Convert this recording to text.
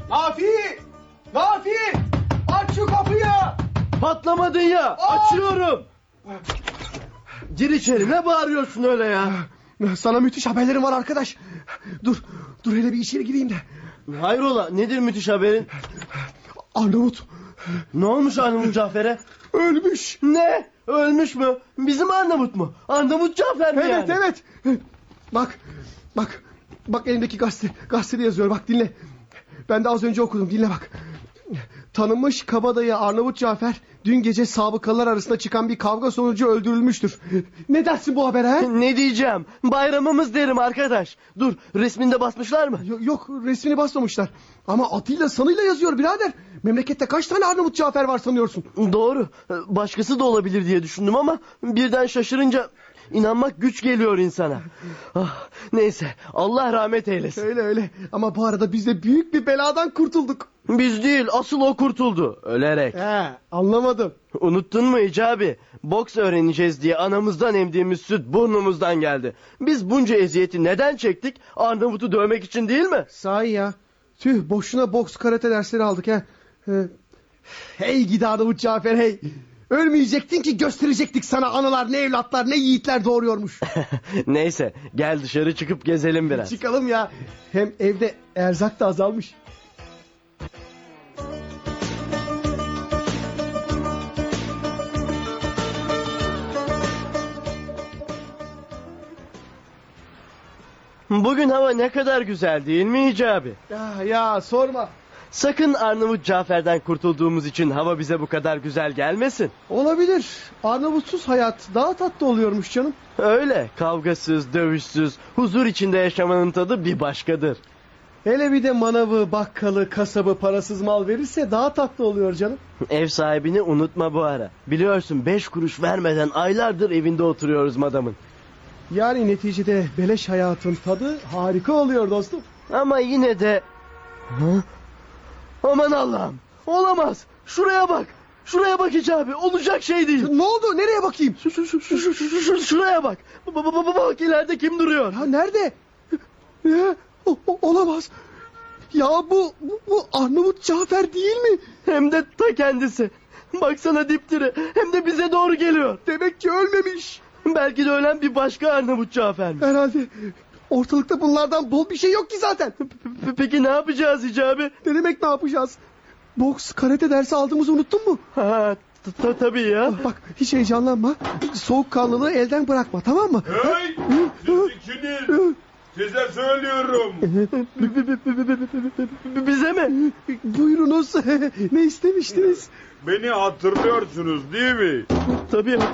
Nafi! Nafi! Aç şu kapıyı! Patlamadın ya. Açıyorum. Gir içeri. Ne bağırıyorsun öyle ya? Sana müthiş haberlerim var arkadaş. Dur hele bir içeri gireyim de. Hayrola, nedir müthiş haberin? Arnavut Ne olmuş Arnavut Cafer'e? ölmüş. Ne? Ölmüş mü? Bizim Arnavut mu? Arnavut Cafer mi yani? Evet. Bak elimdeki gazete. Gazetede yazıyor, bak dinle. Ben de az önce okudum, dinle bak. Tanınmış kabadayı Arnavut Cafer dün gece sabıkalar arasında çıkan bir kavga sonucu öldürülmüştür. Ne dersin bu habere ha? Ne diyeceğim? Bayramımız derim arkadaş. Dur, resminde basmışlar mı? Yok, resmini basmamışlar. Ama adıyla sanıyla yazıyor birader. Memlekette kaç tane Arnavut Cafer var sanıyorsun? Doğru. Başkası da olabilir diye düşündüm ama birden şaşırınca inanmak güç geliyor insana. Neyse, Allah rahmet eylesin. Öyle. Ama bu arada biz de büyük bir beladan kurtulduk. Biz değil, asıl o kurtuldu. Ölerek. Anlamadım. Unuttun mu Hicabi? Boks öğreneceğiz diye anamızdan emdiğimiz süt burnumuzdan geldi. Biz bunca eziyeti neden çektik? Arnavut'u dövmek için değil mi? Sahi ya. Tüh, boşuna boks karate dersleri aldık ha. Hey gidi Arnavut Cafer hey. Ölmeyecektin ki gösterecektik sana anılar ne evlatlar ne yiğitler doğuruyormuş. Neyse, gel dışarı çıkıp gezelim biraz. Çıkalım ya. Hem evde erzak da azalmış. Bugün hava ne kadar güzel değil mi Hicabi? Ya sorma. Sakın Arnavut Cafer'den kurtulduğumuz için hava bize bu kadar güzel gelmesin. Olabilir. Arnavutsuz hayat daha tatlı oluyormuş canım. Öyle, kavgasız, dövüşsüz, huzur içinde yaşamanın tadı bir başkadır. Hele bir de manavı, bakkalı, kasabı parasız mal verirse daha tatlı oluyor canım. Ev sahibini unutma bu ara. Biliyorsun 5 kuruş vermeden aylardır evinde oturuyoruz madamın. Yani neticede beleş hayatın tadı harika oluyor dostum. Ama yine de... Aman Allah'ım, olamaz. Şuraya bak. Şuraya bak Hicabi, olacak şey değil. Ne oldu? Nereye bakayım? Şuraya bak. Bak ileride kim duruyor? Ya nerede? Olamaz. Ya bu Arnavut Cafer değil mi? Hem de ta kendisi. Baksana dipdiri. Hem de bize doğru geliyor. Demek ki ölmemiş. Belki de ölen bir başka Arnavut Cafer'miş. Herhalde. Ortalıkta bunlardan bol bir şey yok ki zaten. Peki ne yapacağız Hicabi? Ne demek ne yapacağız? Boks, karate dersi aldığımızı unuttun mu? Tabii ya. Bak hiç heyecanlanma. Soğukkanlılığı elden bırakma, tamam mı? Hey! Siz ikiniz! Size söylüyorum. Bize mi? Buyurunuz. Ne istemiştiniz? Beni hatırlıyorsunuz değil mi? Tabii